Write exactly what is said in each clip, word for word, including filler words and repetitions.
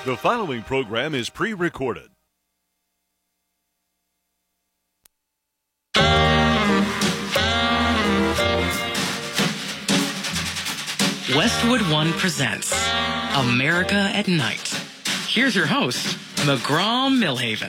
The following program is pre-recorded. Westwood One presents America at Night. Here's your host, McGraw Millhaven.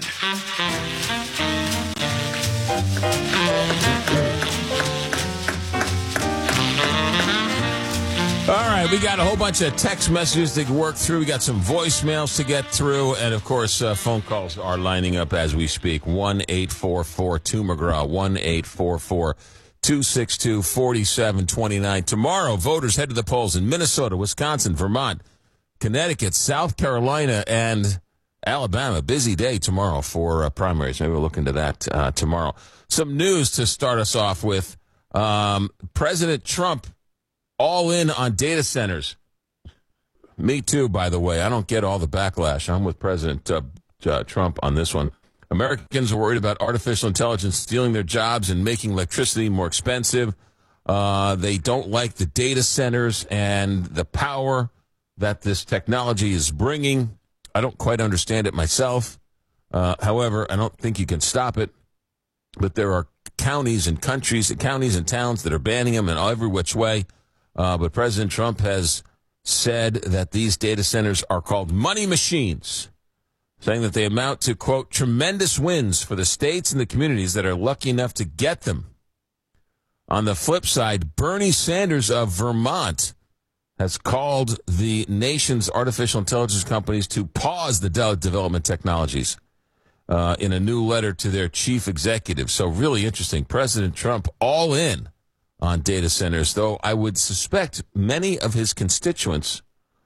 All right, we got a whole bunch of text messages to work through. We got some voicemails to get through. And, of course, uh, phone calls are lining up as we speak. one eight four four two McGraw, one eight four four two six two four seven two nine. Tomorrow, voters head to the polls in Minnesota, Wisconsin, Vermont, Connecticut, South Carolina, and Alabama. Busy day tomorrow for uh, primaries. Maybe we'll look into that uh, tomorrow. Some news to start us off with. Um, President Trump all in on data centers. Me too, by the way. I don't get all the backlash. I'm with President uh, uh, Trump on this one. Americans are worried about artificial intelligence stealing their jobs and making electricity more expensive. Uh, they don't like the data centers and the power that this technology is bringing. I don't quite understand it myself. Uh, however, I don't think you can stop it. But there are counties and countries, counties and towns that are banning them in every which way. Uh, but President Trump has said that these data centers are called money machines, saying that they amount to, quote, tremendous wins for the states and the communities that are lucky enough to get them. On the flip side, Bernie Sanders of Vermont has called the nation's artificial intelligence companies to pause the de- development technologies uh, in a new letter to their chief executive. So really interesting. President Trump all in on data centers, though I would suspect many of his constituents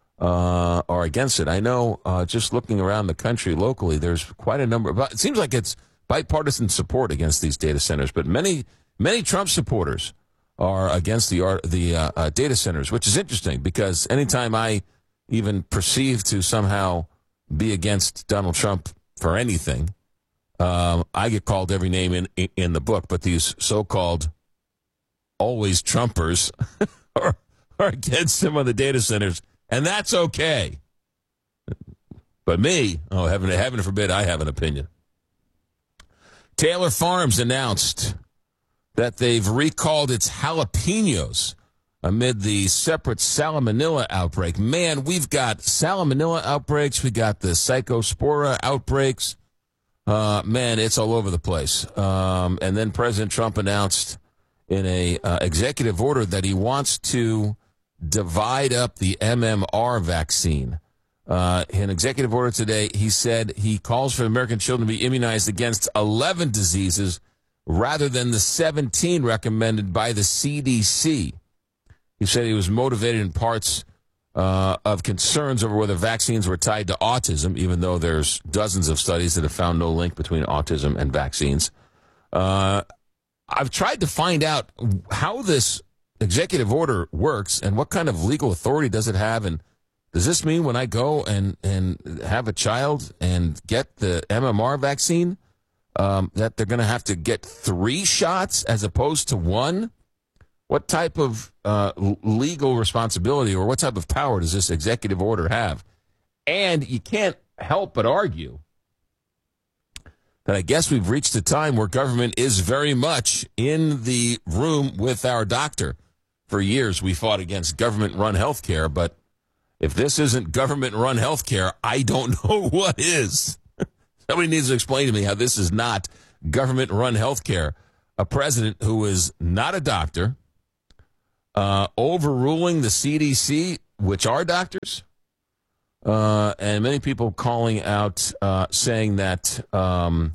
uh, are against it. I know uh, just looking around the country locally, there's quite a number. But it seems like it's bipartisan support against these data centers, but many many Trump supporters are against the art, the uh, uh, data centers, which is interesting because anytime I even perceive to somehow be against Donald Trump for anything, um, I get called every name in in the book. But these so-called always Trumpers are, are against him on the data centers, and that's okay. But me, oh, heaven, heaven forbid I have an opinion. Taylor Farms announced that they've recalled its jalapenos amid the separate salmonella outbreak. Man, we've got salmonella outbreaks. We got the psychospora outbreaks. Uh, man, it's all over the place. Um, and then President Trump announced in a uh, executive order that he wants to divide up the M M R vaccine. Uh, in an executive order today, he said he calls for American children to be immunized against eleven diseases rather than the seventeen recommended by the C D C. He said he was motivated in parts uh, of concerns over whether vaccines were tied to autism, even though there's dozens of studies that have found no link between autism and vaccines. Uh, I've tried to find out how this executive order works and what kind of legal authority does it have. And does this mean when I go and, and have a child and get the M M R vaccine, um, that they're going to have to get three shots as opposed to one? What type of uh, legal responsibility or what type of power does this executive order have? And you can't help but argue that I guess we've reached a time where government is very much in the room with our doctor. For years, we fought against government-run health care, but if this isn't government-run health care, I don't know what is. Somebody needs to explain to me how this is not government-run health care. A president who is not a doctor, uh, overruling the C D C, which are doctors, uh, and many people calling out, uh, saying that um,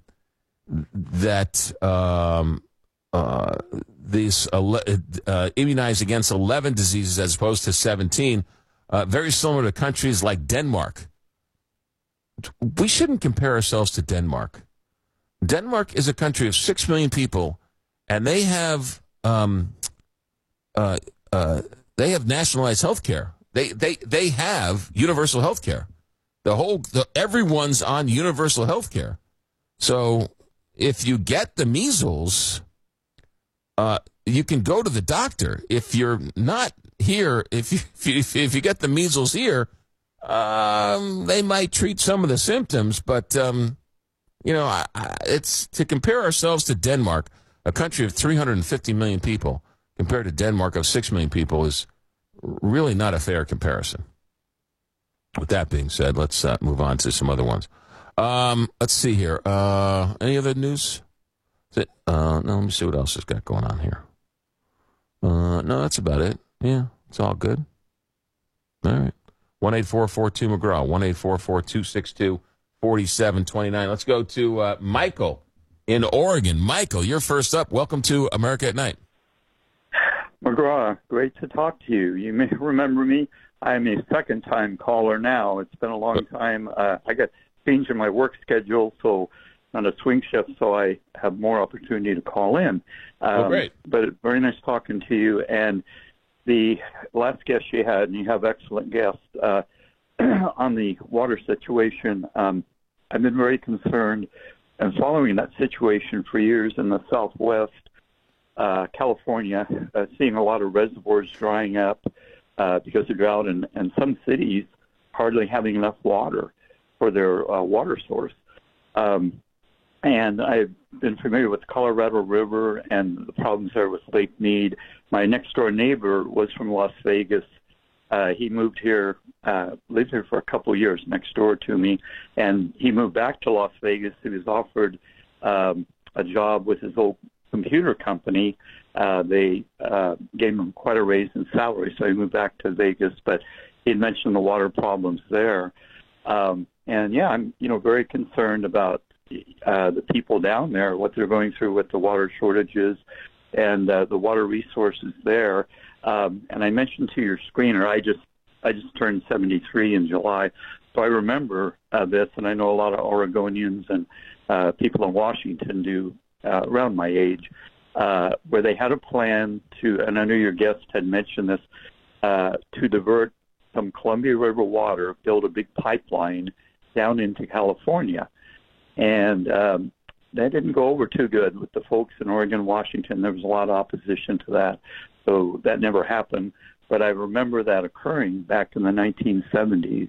that um, uh, these uh, immunized against eleven diseases as opposed to seventeen, uh, very similar to countries like Denmark. We shouldn't compare ourselves to Denmark. Denmark is a country of six million people, and they have um, uh, uh, they have nationalized health care. They they they have universal health care. The whole the, everyone's on universal health care. So if you get the measles, uh, you can go to the doctor. If you're not here, if you if you, if you get the measles here, Um, they might treat some of the symptoms, but, um, you know, I, I, it's to compare ourselves to Denmark, a country of three hundred fifty million people, compared to Denmark of six million people is really not a fair comparison. With that being said, let's uh, move on to some other ones. Um, let's see here. Uh, any other news? Is it, uh, no, let me see what else has got going on here. Uh, no, that's about it. Yeah, it's all good. All right. one eight four four two McGraw, one eight four four two six two four seven two nine. Let's go to uh, Michael in Oregon. Michael, you're first up. Welcome to America at Night. McGraw, great to talk to you. You may remember me. I'm a second-time caller now. It's been a long time. Uh, I got changed in my work schedule, so on a swing shift, so I have more opportunity to call in. Um, oh, great. But it's very nice talking to you. And the last guest you had, and you have excellent guests, uh, on the water situation, um, I've been very concerned and following that situation for years in the Southwest, uh, California, uh, seeing a lot of reservoirs drying up uh, because of drought, and, and some cities hardly having enough water for their uh, water source. Um, and I've been familiar with the Colorado River and the problems there with Lake Mead. My next-door neighbor was from Las Vegas. Uh, he moved here, uh, lived here for a couple of years next door to me, and he moved back to Las Vegas. He was offered um, a job with his old computer company. Uh, they uh, gave him quite a raise in salary, so he moved back to Vegas, but he had mentioned the water problems there. Um, and, yeah, I'm, you know, very concerned about uh, the people down there, what they're going through with the water shortages and uh, the water resources there. Um, and I mentioned to your screener, I just I just turned seventy-three in July, so I remember uh, this, and I know a lot of Oregonians and uh, people in Washington do uh, around my age, uh, where they had a plan to, and I know your guest had mentioned this, uh, to divert some Columbia River water, build a big pipeline down into California. And um, that didn't go over too good with the folks in Oregon, Washington. There was a lot of opposition to that. So that never happened. But I remember that occurring back in the nineteen seventies.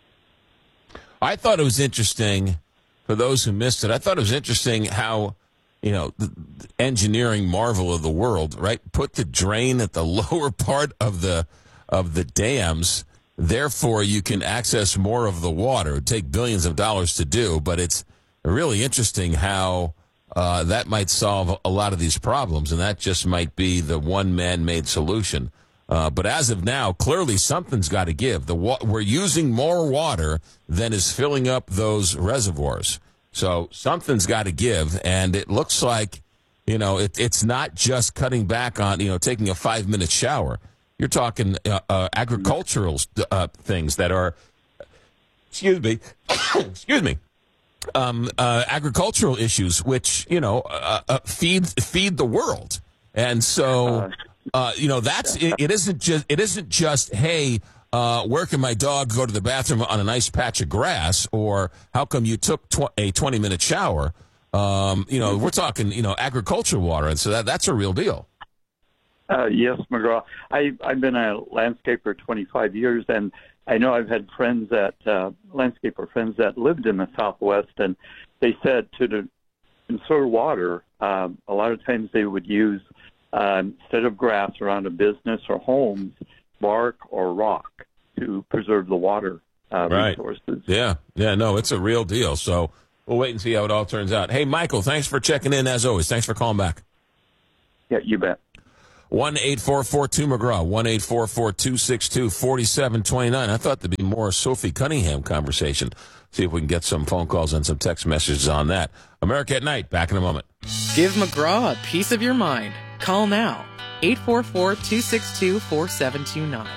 I thought it was interesting, for those who missed it, I thought it was interesting how, you know, the, the engineering marvel of the world, right? Put the drain at the lower part of the of the dams. Therefore, you can access more of the water. It would take billions of dollars to do, but it's really interesting how uh, that might solve a lot of these problems, and that just might be the one man-made solution. Uh, but as of now, clearly something's got to give. The wa- we're using more water than is filling up those reservoirs. So something's got to give, and it looks like, you know, it, it's not just cutting back on, you know, taking a five-minute shower. You're talking uh, uh, agricultural uh, things that are, excuse me, excuse me, um, uh, agricultural issues, which, you know, uh, uh, feed feed the world. And so, uh, you know, that's it, it isn't just it isn't just, hey, uh, where can my dog go to the bathroom on a nice patch of grass, or how come you took tw- a twenty minute shower? Um, you know, we're talking, you know, agricultural water, and so that that's a real deal. Uh, yes, McGraw. I, I've been a landscaper twenty-five years, and I know I've had friends that, uh, landscaper friends that lived in the Southwest, and they said to the, conserve water, um, a lot of times they would use, uh, instead of grass around a business or homes, bark or rock to preserve the water uh, right. resources. Yeah, yeah, no, it's a real deal. So we'll wait and see how it all turns out. Hey, Michael, thanks for checking in, as always. Thanks for calling back. Yeah, you bet. one eight four four two McGraw, one eight four four two six two four seven two nine. I thought there'd be more Sophie Cunningham conversation. See if we can get some phone calls and some text messages on that. America at Night, back in a moment. Give McGraw a piece of your mind. Call now, eight four four two six two four seven two nine.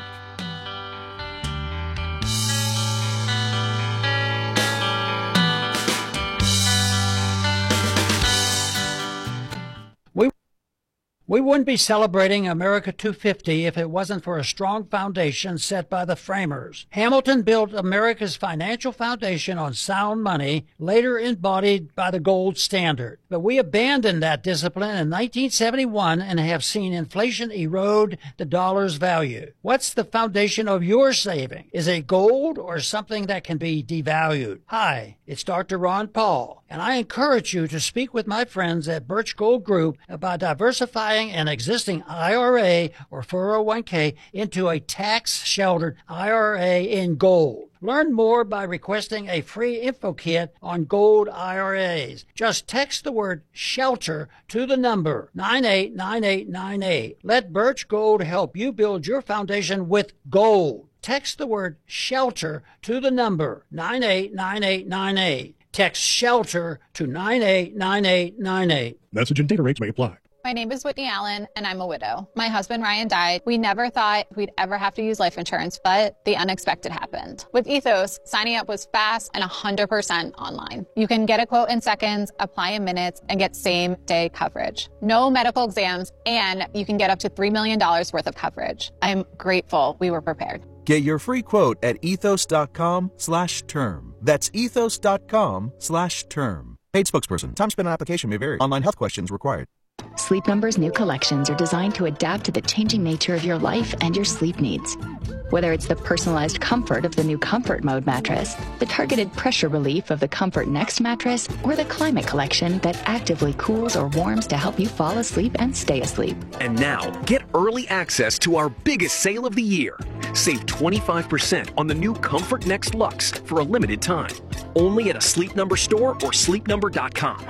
We wouldn't be celebrating America two fifty if it wasn't for a strong foundation set by the framers. Hamilton built America's financial foundation on sound money, later embodied by the gold standard. But we abandoned that discipline in nineteen seventy-one and have seen inflation erode the dollar's value. What's the foundation of your saving? Is it gold or something that can be devalued? Hi, it's Doctor Ron Paul, and I encourage you to speak with my friends at Birch Gold Group about diversifying an existing I R A or four oh one k into a tax-sheltered I R A in gold. Learn more by requesting a free info kit on gold I R As. Just text the word SHELTER to the number nine eight nine eight nine eight. Let Birch Gold help you build your foundation with gold. Text the word SHELTER to the number nine eight nine eight nine eight. Text SHELTER to nine eight nine eight nine eight. Message and data rates may apply. My name is Whitney Allen, and I'm a widow. My husband, Ryan, died. We never thought we'd ever have to use life insurance, but the unexpected happened. With Ethos, signing up was fast and one hundred percent online. You can get a quote in seconds, apply in minutes, and get same-day coverage. No medical exams, and you can get up to three million dollars worth of coverage. I'm grateful we were prepared. Get your free quote at ethos.com slash term. That's ethos.com slash term. Paid spokesperson. Time spent on application may vary. Online health questions required. Sleep Number's new collections are designed to adapt to the changing nature of your life and your sleep needs. Whether it's the personalized comfort of the new Comfort Mode mattress, the targeted pressure relief of the Comfort Next mattress, or the Climate Collection that actively cools or warms to help you fall asleep and stay asleep. And now, get early access to our biggest sale of the year. Save twenty-five percent on the new Comfort Next Luxe for a limited time. Only at a Sleep Number store or sleep number dot com.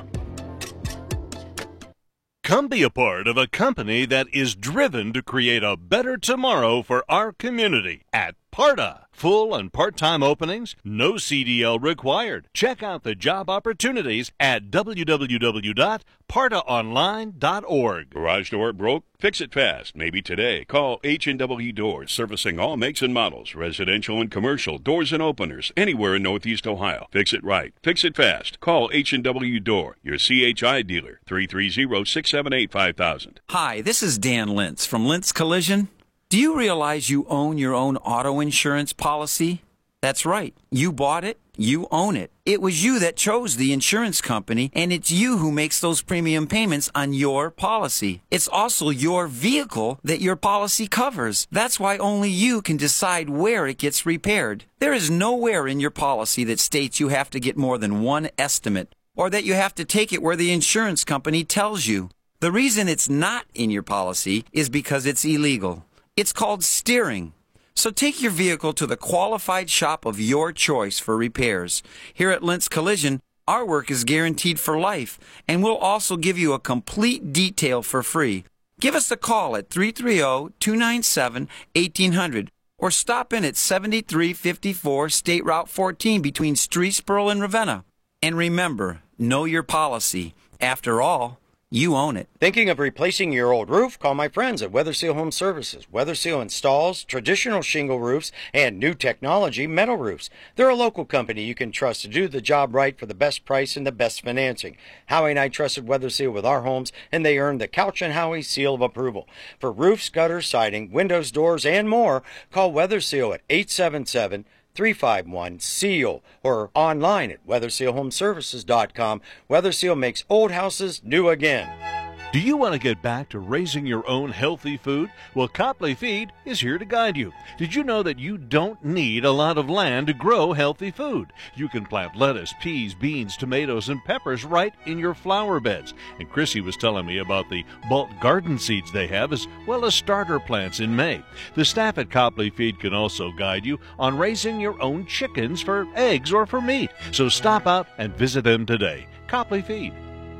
Come be a part of a company that is driven to create a better tomorrow for our community at PARTA. Full and part-time openings, no C D L required. Check out the job opportunities at w w w dot parta online dot org. Garage door broke? Fix it fast. Maybe today. Call H and W Doors, servicing all makes and models, residential and commercial, doors and openers, anywhere in Northeast Ohio. Fix it right. Fix it fast. Call H and W Door, your C H I dealer, three three zero, six seven eight, five thousand. Hi, this is Dan Lintz from Lintz Collision. Do you realize you own your own auto insurance policy? That's right. You bought it. You own it. It was you that chose the insurance company, and it's you who makes those premium payments on your policy. It's also your vehicle that your policy covers. That's why only you can decide where it gets repaired. There is nowhere in your policy that states you have to get more than one estimate, or that you have to take it where the insurance company tells you. The reason it's not in your policy is because it's illegal. It's called steering. So take your vehicle to the qualified shop of your choice for repairs. Here at Lintz Collision, our work is guaranteed for life, and we'll also give you a complete detail for free. Give us a call at three three zero, two nine seven, one eight zero zero or stop in at seventy-three fifty-four State Route fourteen between Streetsboro and Ravenna. And remember, know your policy. After all, you own it. Thinking of replacing your old roof? Call my friends at WeatherSeal Home Services. WeatherSeal installs traditional shingle roofs and new technology metal roofs. They're a local company you can trust to do the job right for the best price and the best financing. Howie and I trusted WeatherSeal with our homes, and they earned the Couch and Howie seal of approval. For roofs, gutters, siding, windows, doors, and more, call WeatherSeal at eight seven seven, three five one, SEAL or online at weather seal home services dot com. WeatherSeal makes old houses new again. Do you want to get back to raising your own healthy food? Well, Copley Feed is here to guide you. Did you know that you don't need a lot of land to grow healthy food? You can plant lettuce, peas, beans, tomatoes, and peppers right in your flower beds. And Chrissy was telling me about the bulk garden seeds they have, as well as starter plants in May. The staff at Copley Feed can also guide you on raising your own chickens for eggs or for meat. So stop out and visit them today. Copley Feed.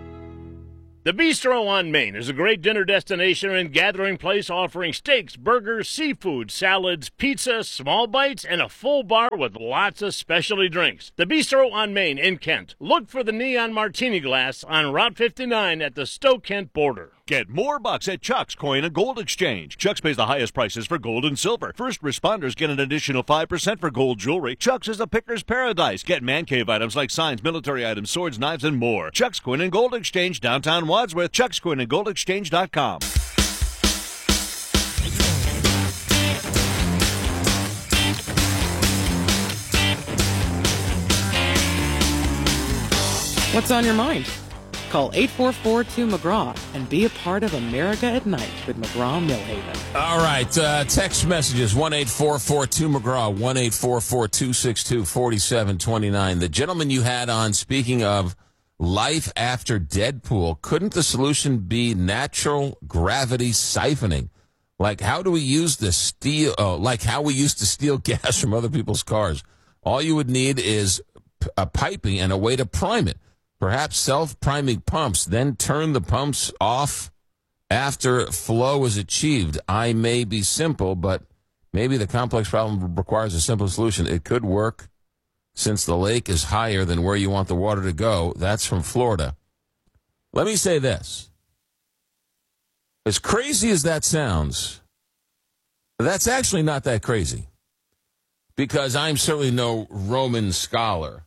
The Bistro on Main is a great dinner destination and gathering place offering steaks, burgers, seafood, salads, pizza, small bites, and a full bar with lots of specialty drinks. The Bistro on Main in Kent. Look for the neon martini glass on Route fifty-nine at the Stowe-Kent border. Get more bucks at Chuck's Coin and Gold Exchange. Chuck's pays the highest prices for gold and silver. First responders get an additional five percent for gold jewelry. Chuck's is a picker's paradise. Get man cave items like signs, military items, swords, knives, and more. Chuck's Coin and Gold Exchange, downtown Wadsworth. Chuck's Coin and Gold Exchange dot com. What's on your mind? Call eight four four, two, McGraw and be a part of America at Night with McGraw-Millhaven. All right, uh, text messages, one eight four four, two, McGraw, one eight four four, two six two, four seven two nine. The gentleman you had on, speaking of life after Deadpool, couldn't the solution be natural gravity siphoning? Like, how do we use the steel, uh, like how we used to steal gas from other people's cars? All you would need is p- a piping and a way to prime it. Perhaps self-priming pumps, then turn the pumps off after flow is achieved. I may be simple, but maybe the complex problem requires a simple solution. It could work since the lake is higher than where you want the water to go. That's from Florida. Let me say this. As crazy as that sounds, that's actually not that crazy, because I'm certainly no Roman scholar.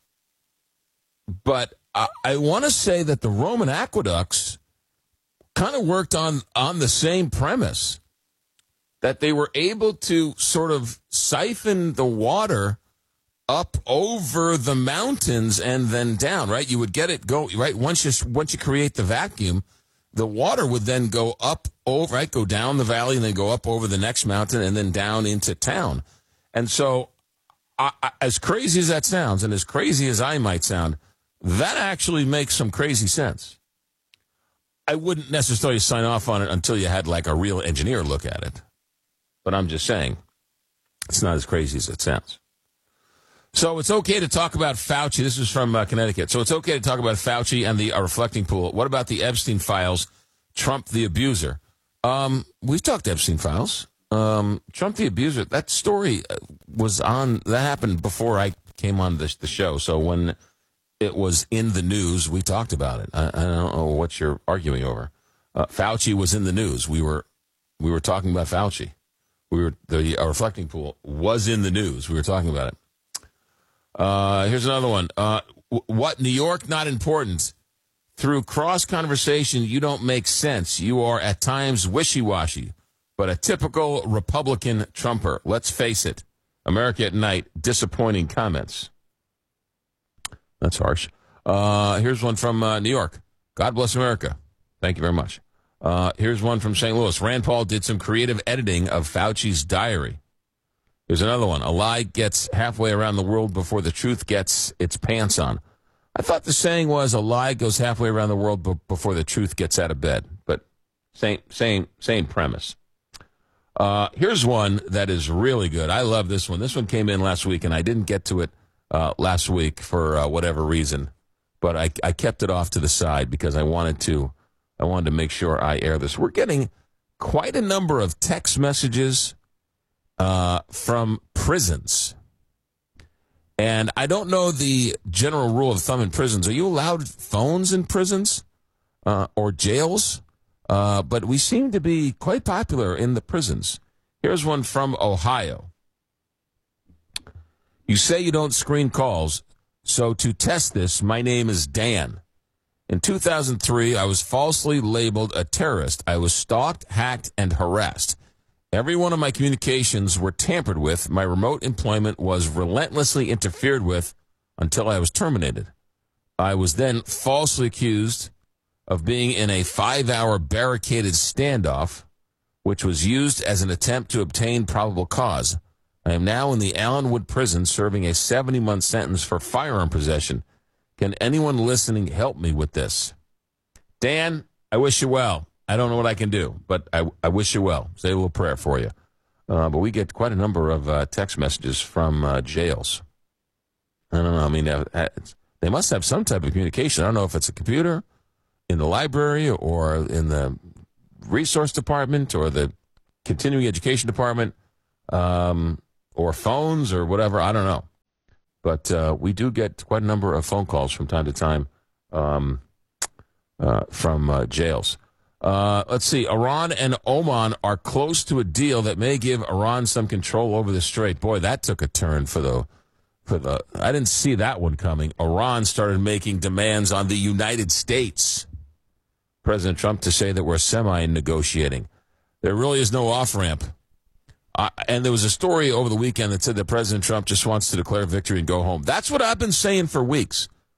But I, I want to say that the Roman aqueducts kind of worked on, on the same premise, that they were able to sort of siphon the water up over the mountains and then down, right? You would get it go, right? Once you, once you create the vacuum, the water would then go up over, right? Go down the valley and then go up over the next mountain and then down into town. And so I, I, as crazy as that sounds, and as crazy as I might sound, that actually makes some crazy sense. I wouldn't necessarily sign off on it until you had like a real engineer look at it. But I'm just saying, it's not as crazy as it sounds. So it's okay to talk about Fauci. This is from uh, Connecticut. So it's okay to talk about Fauci and the uh, reflecting pool. What about the Epstein files, Trump the abuser? Um, we've talked Epstein files. Um, Trump the abuser, that story was on, that happened before I came on the, the show. So when it was in the news, we talked about it. I, I don't know what you're arguing over. Uh, Fauci was in the news. We were we were talking about Fauci. We were the uh, reflecting pool was in the news. We were talking about it. Uh, here's another one. Uh, w- what New York not important? Through cross conversation, you don't make sense. You are at times wishy-washy, but a typical Republican Trumper. Let's face it. America at Night. Disappointing comments. That's harsh. Uh, here's one from uh, New York. God bless America. Thank you very much. Uh, here's one from Saint Louis. Rand Paul did some creative editing of Fauci's diary. Here's another one. A lie gets halfway around the world before the truth gets its pants on. I thought the saying was a lie goes halfway around the world b- before the truth gets out of bed. But same, same, same premise. Uh, here's one that is really good. I love this one. This one came in last week, and I didn't get to it Uh, last week for uh, whatever reason, but I, I kept it off to the side because I wanted to I wanted to make sure I air this. We're getting quite a number of text messages uh, from prisons, and I don't know the general rule of thumb in prisons. Are you allowed phones in prisons uh, or jails? Uh, but we seem to be quite popular in the prisons. Here's one from Ohio. You say you don't screen calls, so to test this, my name is Dan. In two thousand three, I was falsely labeled a terrorist. I was stalked, hacked, and harassed. Every one of my communications were tampered with. My remote employment was relentlessly interfered with until I was terminated. I was then falsely accused of being in a five-hour barricaded standoff, which was used as an attempt to obtain probable cause. I am now in the Allenwood prison serving a seventy-month sentence for firearm possession. Can anyone listening help me with this? Dan, I wish you well. I don't know what I can do, but I, I wish you well. Say a little prayer for you. Uh, but we get quite a number of uh, text messages from uh, jails. I don't know. I mean, uh, they must have some type of communication. I don't know if it's a computer in the library or in the resource department or the continuing education department. Um, or phones or whatever, I don't know. But uh, we do get quite a number of phone calls from time to time um, uh, from uh, jails. Uh, let's see. Iran and Oman are close to a deal that may give Iran some control over the Strait. Boy, that took a turn for the for the. I didn't see that one coming. Iran started making demands on the United States. President Trump to say that we're semi-negotiating. There really is no off-ramp. Uh, and there was a story over the weekend that said that President Trump just wants to declare victory and go home. That's what I've been saying for weeks.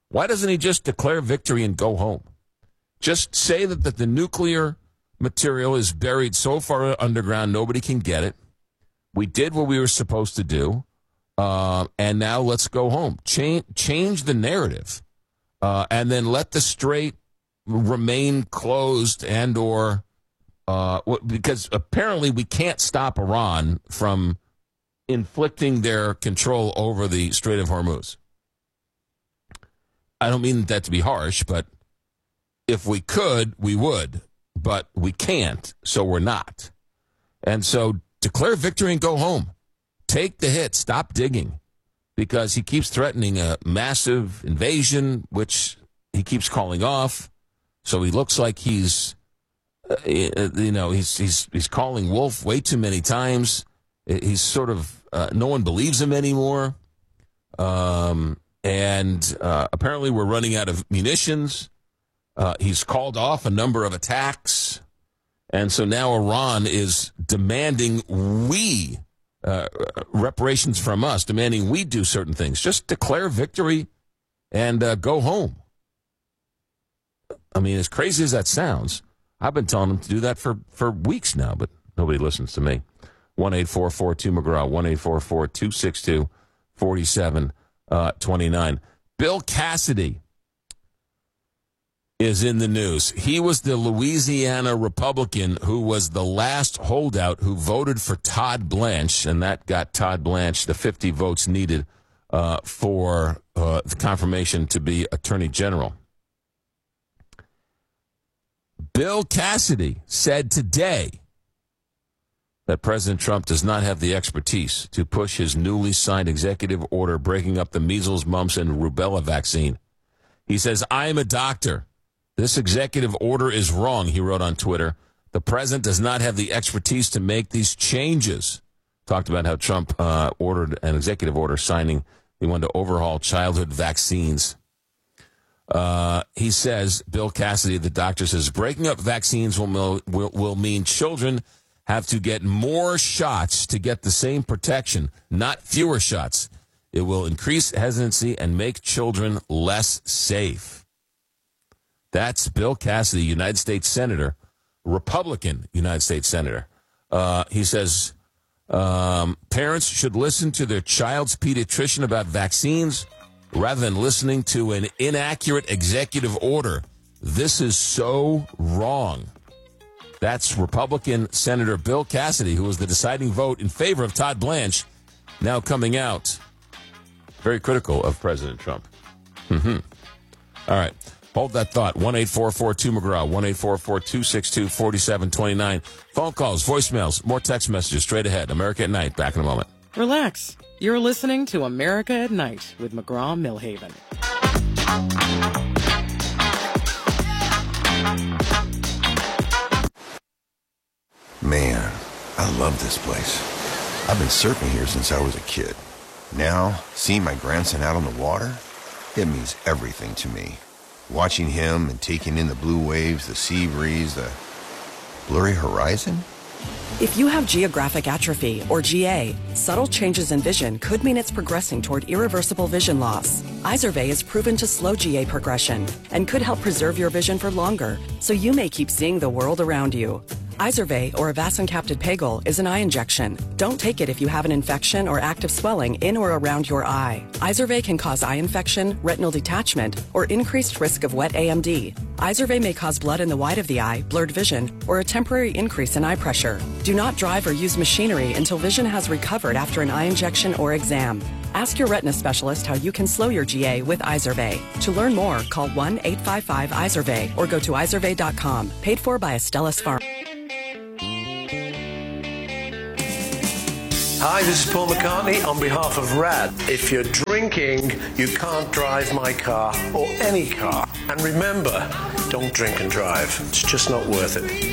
Why doesn't he just declare victory and go home? Just say that, that the nuclear material is buried so far underground nobody can get it. We did what we were supposed to do, uh, and now let's go home. Change, change the narrative, uh, and then let the strait remain closed and or uh, because apparently we can't stop Iran from inflicting their control over the Strait of Hormuz. I don't mean that to be harsh, but if we could, we would, but we can't, so we're not. And so declare victory and go home. Take the hit. Stop digging, because he keeps threatening a massive invasion, which he keeps calling off. So he looks like he's, uh, you know, he's he's he's calling wolf way too many times. He's sort of, uh, no one believes him anymore. Um, and uh, apparently we're running out of munitions. Uh, he's called off a number of attacks. And so now Iran is demanding we, uh, reparations from us, demanding we do certain things. Just declare victory and uh, go home. I mean, as crazy as that sounds, I've been telling them to do that for, for weeks now, but nobody listens to me. one eight four four two McGraw, one eight four four two six two four seven two nine. Bill Cassidy is in the news. He was the Louisiana Republican who was the last holdout who voted for Todd Blanche, and that got Todd Blanche the fifty votes needed uh, for uh, the confirmation to be Attorney General. Bill Cassidy said today that President Trump does not have the expertise to push his newly signed executive order breaking up the measles, mumps, and rubella vaccine. He says, I am a doctor. This executive order is wrong, he wrote on Twitter. The president does not have the expertise to make these changes. Talked about how Trump uh, ordered an executive order signing. He wanted to overhaul childhood vaccines. Uh, he says, Bill Cassidy, the doctor, says, breaking up vaccines will, will, will mean children have to get more shots to get the same protection, not fewer shots. It will increase hesitancy and make children less safe. That's Bill Cassidy, United States Senator, Republican United States Senator. Uh, he says um, parents should listen to their child's pediatrician about vaccines rather than listening to an inaccurate executive order. This is so wrong. That's Republican Senator Bill Cassidy, who was the deciding vote in favor of Todd Blanche, now coming out very critical of President Trump. Mm-hmm. All right. Hold that thought. one eight four four two McGraw, one eight four four two six two four seven two nine. Phone calls, voicemails, more text messages straight ahead. America at Night. Back in a moment. Relax. You're listening to America at Night with McGraw-Milhaven. Man, I love this place. I've been surfing here since I was a kid. Now, seeing my grandson out on the water, it means everything to me. Watching him and taking in the blue waves, the sea breeze, the blurry horizon. If you have geographic atrophy, or G A, subtle changes in vision could mean it's progressing toward irreversible vision loss. Izervay is proven to slow G A progression and could help preserve your vision for longer, so you may keep seeing the world around you. Izervay, or avacincaptad pegol, is an eye injection. Don't take it if you have an infection or active swelling in or around your eye. Izervay can cause eye infection, retinal detachment, or increased risk of wet A M D. Izervay may cause blood in the white of the eye, blurred vision, or a temporary increase in eye pressure. Do not drive or use machinery until vision has recovered after an eye injection or exam. Ask your retina specialist how you can slow your G A with Izervay. To learn more, call one eight five five Izervay or go to izervay dot com. Paid for by Astellas Pharma. Hi, this is Paul McCartney on behalf of RAD. If you're drinking, you can't drive my car or any car. And remember, don't drink and drive. It's just not worth it.